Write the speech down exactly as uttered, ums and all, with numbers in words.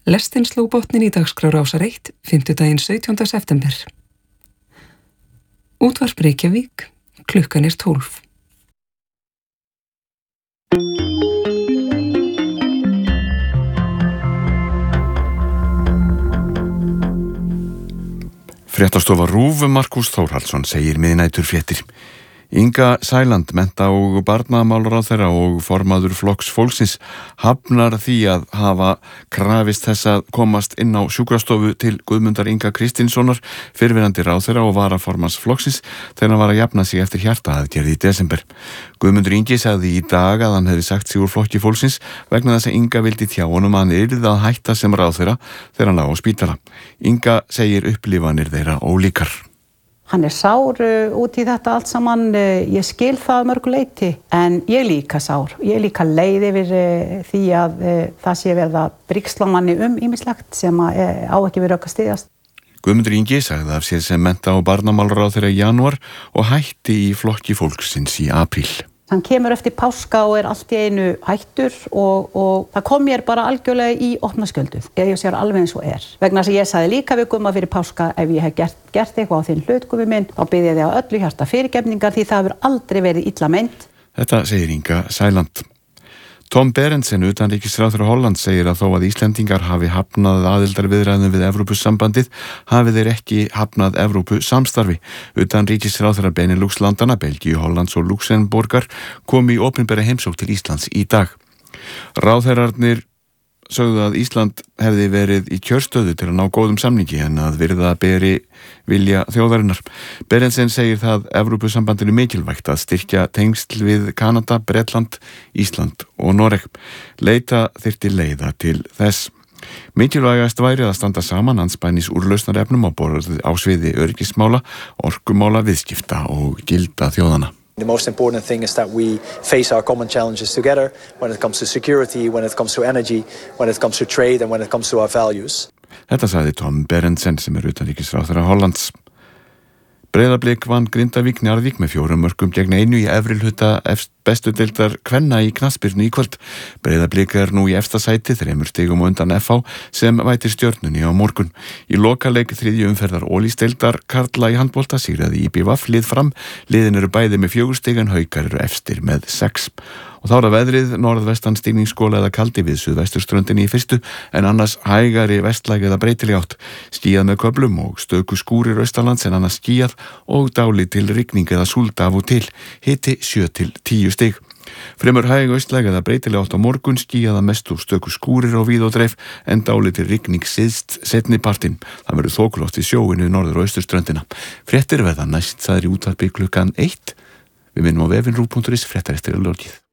Lestin sló botnin í dagskrá Rásar eitt, fimmtudaginn sautjánda september. Útvarp Reykjavík, klukkan er tólf. Fréttastofa RÚV Markús Þórhallsson segir miðnæturfréttir. Inga Sæland, mennta- og barnamálaráðherra og formaður Flokks fólksins, hafnar því að hafa krafist þess að komast inn á sjúkrastofu til Guðmundar Inga Kristinssonar, fyrrverandi ráðherra og varaformanns flokksins, þegar hann var að jafna sig eftir hjartaaðgerð í desember. Guðmundur Ingi sagði í dag að hann hefði sagt sig úr Flokki fólksins vegna þess að Inga vildi tjá honum að hann yrði að hætta sem ráðherra þegar hann lá á spítala. Inga segir upplifanir þeirra ólíkar. Hann er sár uh, út í þetta allt saman, uh, ég skil það mörgu leyti, en ég er líka sár. Ég er líka leið yfir uh, því að uh, það sé verið að brigsla manni um ýmislegt sem að, uh, á ekki verið að styðjast. Guðmundur Ingi sagði af sér sem mennta- og barnamálaráðherra í janúar og hætti í Flokki fólksins í apríl. Hann kemur eftir páska og er allt í einu hættur og, og það kom mér bara algjörlega í opna skjölduð. Ég sér alveg eins og er. Vegna þess að ég sagði líka við Gumma fyrir páska ef ég hef gert, gert eitthvað á þinn hlut, Gummi minn, þá bið ég þig á öllu hjarta fyrirgefningar því það hefur aldrei verið illa meint. Þetta segir Inga Sæland. Tom Berendsen, utanríkisráðherra Hollands, segir að þó að Íslendingar hafi hafnað aðildarviðræðum við Evrópusambandið hafi þeir ekki hafnað Evrópusamstarfi. Utanríkisráðherra Benelux-landana, Belgíu, Hollands og Luxemborgar kom í opinbera heimsókn til Íslands í dag. Ráðherrarnir sögðu að Ísland hefði verið í kjörstöðu til að ná góðum samningi en að virða beri vilja þjóðarinnar. Berendsen segir það Evrópusambandinu mikilvægt að styrkja tengsl við Kanada, Bretland, Ísland og Noreg. Leita þyrfti leiða til þess. Mikilvægast væri að standa saman andspænis úrlausnarefnum á borð á sviði öryggismála, orkumála, viðskipta og gilda þjóðana. The most important thing is that we face our common challenges together when it comes to security, when it comes to energy, when it comes to trade and when it comes to our values. Þetta sagði Tom Berendsen sem er utanríkisráðherra Hollands. Breiðablik vann Grindavík Njarðvík með fjórum mörkum gegn einu í efri hluta bestu deildar kvenna í knattspyrnu í kvöld. Breiðablik er nú í efsta sæti, þremur stigum á undan F H sem vætir Stjörnunni á morgun. Í lokaleik þriðju umferðar Ólísdeildar karla í handbolta sigraði í B V F lið fram. Liðin eru bæði með fjögur stig en Haukar eru efstir með sex. Og þá er að veðrið norðvestan stigningsskóla eða kaldi við suðvesturströndinni í fyrstu en annars hægari vestlæg eða breytileg átt. Skýjað með köflum og stöku skúrir austanlands en annars skýjað og dálítil rigning eða súld af og til. Hiti sjö til tíu stig. Fremur hæg austlæg eða breytileg átt á morgun, skýjað að mestu stöku skúrir og víð og dreif en dálítil rigning syðst seinni partinn. Það verður þokuloft við sjóinu norður og austurströndina. Fréttir verða næst sagðir í útvarpi klukkan eitt. Við minnum á vefinn rúv punktur is fréttarestir í lokið.